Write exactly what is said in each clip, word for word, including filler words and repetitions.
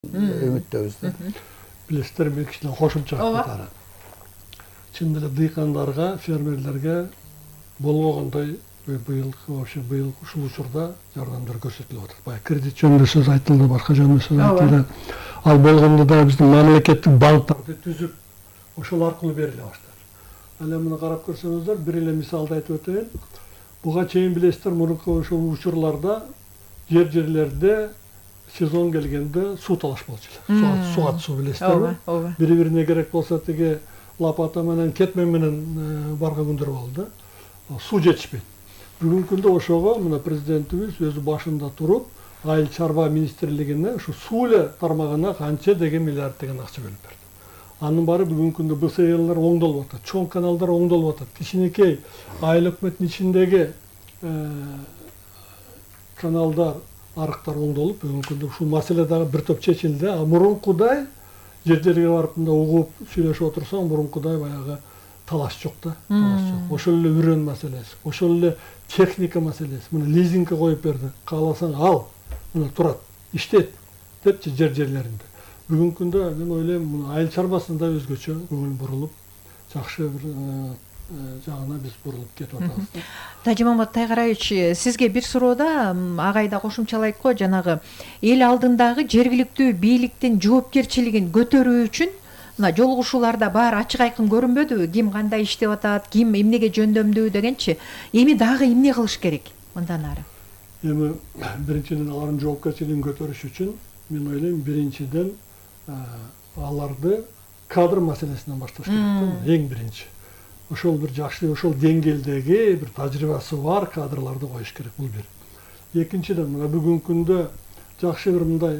үмүттөбүз да. Билесиздер, мен кичине кошумча айтып атары. Чын эле дыйкандарга, фермерлерге болбогондой быйыл вообще быйыл ушул учурда жардамдар көрсөтүлүп атат. Баягы кредит жөнүндө сөз айтылды, башка жөнүндө сөз айтылды. Ал болгондо да биздин мамлекеттик банктарды түзүп, ошол аркылуу бериле баштады. Ал эми муну карап көрсөңүздөр, бир эле мисалды айтып өтөйүн. Буга чейин билесиздер, мурунку ошол учурларда жер-жерлерде сезон келгенде суу талаш болчу эле. Суу атуу билесиздерби? Бири-бирине керек болсо тиги лапата менен, кетмен менен барган күндөр болду. Суу жетишпейт. Бүгүнкү күндө ошого мына президентибиз өзү башында туруп, Айыл чарба министрлигине ушу суу эле тармагына канча деген миллиард деген акча бөлүп берди. Анын баары бүгүнкү күндө Б С Элер оңдолуп атат, чоң каналдар оңдолуп атат. Кичинекей айыл өкмөттүн ичиндеги каналдар, арыктар оңдолуп, бүгүнкү күндө ушул маселе дагы бир топ чечилди. А мурункудай жер-жерге барып мында угуп сүйлөшүп отурсаң, мурункудай баягы талаш жок да, талаш жок. Ошол эле үрөн маселеси, ошол эле техника маселеси. Мына лизингге коюп берди. Кааласаң ал, мына турат, иштейт депчи жер-жерлеринде. Бүгүнкү күндө мен ойлойм, мына айыл чарбасында өзгөчө көңүл бурулуп, жакшы бир жагына биз бурулуп кетип атабыз. Тажимамат Тайгараевич, сизге бир суроода агайда кошумчалайт го, жанагы эл алдындагы жергиликтүү бийликтин жоопкерчилигин көтөрүү үчүн мына жолугушууларда баары ачык айкын көрүнбөдүбү? Ким кандай иштеп атат, ким эмнеге жөндөмдүү дегенчи. Эми дагы эмне кылыш керек мындан ары? Эми биринчиден алардын жоопкерчилигин көтөрүш үчүн мен ойлойм, биринчиден аларды кадр маселесинен башташ керек. Эң биринчи. Ошол бир жакшы, ошол деңгээлдеги бир тажрыйбасы бар кадрларды коюш керек, бул бир. Экинчиден, мына бүгүнкү күндө жакшы бир мындай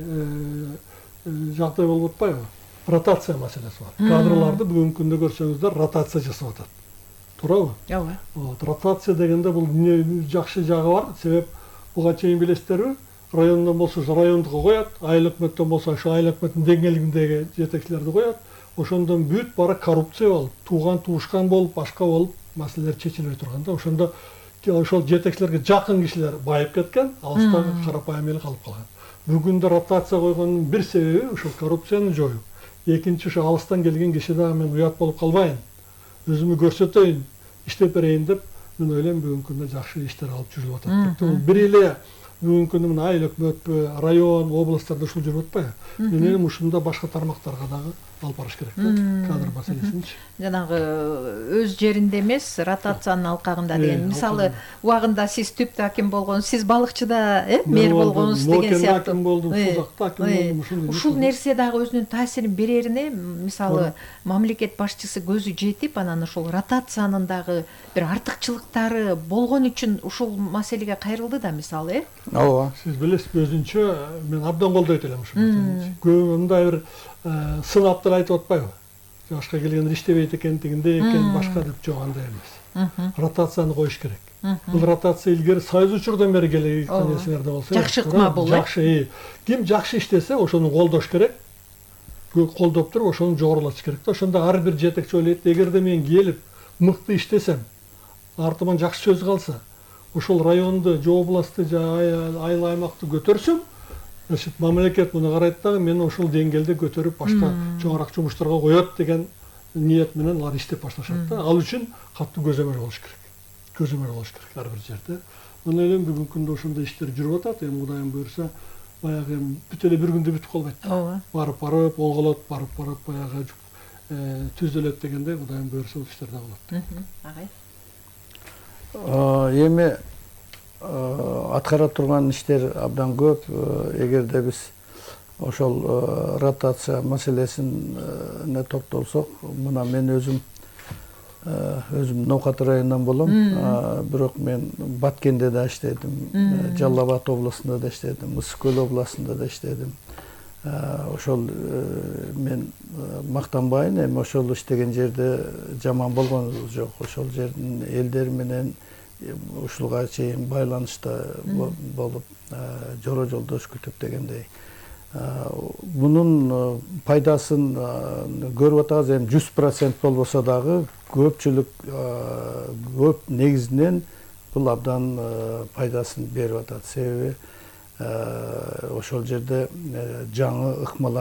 жагдай болуп атпайбы? Ротация маселеси бар. Кадрларды бүгүнкү күндө көрсөңүздөр, ротация жасап атат. Туурабы? Ооба. Вот, ротация дегенде бул жакшы жагы бар. Себеп буга чейин билесиздерби? Райондон болсо райондуга коет, айыл өкмөттөн болсо ошо айыл өкмөттүн деңгээлиндеги жетекчилерди коет. Ошондон бүт бара коррупция болуп, тууган туушкан болуп, башка болуп, маселелер чечилбей турганда, ошондо ошол жетекчилерге жакын кишилер байып кеткен, алыстагы карапайым эл калып калган. Бүгүндө ротация койгондун бир себеби ушул коррупцияны жоюу. Экинчи, ошо алыстан келген киши дагы мен уят болуп калбайын, өзүмү көрсөтөйүн, иштеп берейин деп, мен ойлойм бүгүнкү күндө жакшы иштер алып жүрүлүп атат. Бул бир эле бүгүнкү күндө мына айыл өкмөтпү, район, областтарда ушул жүрүп атпайбы? Мен эми ушунда башка тармактарга дагы алып барыш керек да, кадр маселесинчи. Жанагы өз жеринде эмес, ротациянын алкагында деген. Мисалы, убагында сиз түптү аким болгонсуз, сиз балыкчыда, э, мэр болгонсуз деген сыяктуу. Аким болдум, Сузакта аким болдум. Ушул нерсе дагы өзүнүн таасирин берерине, мисалы, мамлекет башчысы көзү жетип, анан ушул ротациянын дагы бир артыкчылыктары болгон үчүн ушул маселеге кайрылды да, мисалы, э? Ооба. Сиз билесиз, өзүнчө мен абдан колдойт элем ушул маселени. Көп мындай бир сынаптар айтып атпайбы? Жашка келгендер иштебейт экен, тигиндей экен, башка деп. Жок, андай эмес. Ротацияны коюш керек. Бул ротация илгери Союз учурдан бери келген нерселерде болсо, жакшы ыкма бул, э? Жакшы. Ким жакшы иштесе, ошону колдош керек. Колдоп туруп, ошону жогорулатыш керек да. Ошондо ар бир жетекчи ойлойт, эгерде мен келип мыкты иштесем, артыман жакшы сөз калса, ошол районду, же областты, же айыл аймакты көтөрсөм, значит, мамлекет муну карайт дагы, мен ошол деңгээлде көтөрүп башка чоңураак жумуштарга коет деген ниет менен алар иштеп башташат да. Ал үчүн катуу көзөмөл болуш керек. Көзөмөл болуш керек ар бир жерде. Мен ойлойм, бүгүнкү күндө ошондой иштер жүрүп атат. Эми Кудайым буйрса, баягы бүт эле бир күндө бүтүп калбайт. Ооба. Барып барып, оңголот, барып барып баягы түзөлөт дегенде, Кудайым буйрса, ушул иштер да болот. Агай. Эми аткара турган иштер абдан көп. Эгерде биз ошол ротация маселесине токтолсок, мына мен өзүм өзүм Ноокат районунан болом, бирок мен Баткенде да иштедим, Жалал Абад областында да иштедим, Ысык Көл областында да иштедим. Ошол мен мактанбайын, эми ошол иштеген жерде жаман болгон жок. Ошол жердин элдери менен ушулга чейин байланышта болуп, жора жолдош күтүп дегендей. Bunun пайдасын көрүп атабыз, эми жүз процент болбосо дагы көпчүлүк көп негизинен бул абдан пайдасын берип атат. Себеби ошол жерде жаңы ыкмалар